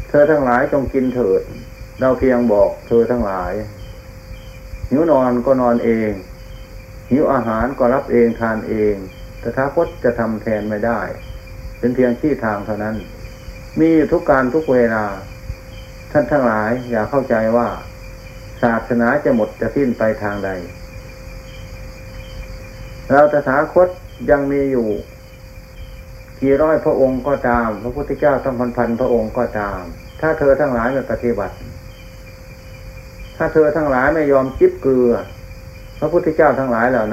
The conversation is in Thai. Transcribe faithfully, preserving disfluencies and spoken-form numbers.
เธอทั้งหลายจงกินเถิดเราเพียงบอกเธอทั้งหลายหิวนอนก็นอนเองหิวอาหารก็รับเองทานเองตถาคตจะทำแทนไม่ได้เป็นเพียงชี้ทางเท่านั้นมีอยู่ทุกการทุกเวลาท่านทั้งหลายอย่าเข้าใจว่าศาสนาจะหมดจะสิ้นไปทางใดเราตถาคตยังมีอยู่กี่ร้อยพระองค์ก็ตามพระพุทธเจ้าต้องพันพันพระองค์ก็ตามถ้าเธอทั้งหลายไม่ปฏิบัติถ้าเธอทั้งหลายไม่ยอมจิบเกลือพระพุทธเจ้าทั้งหลายเหล่านั้น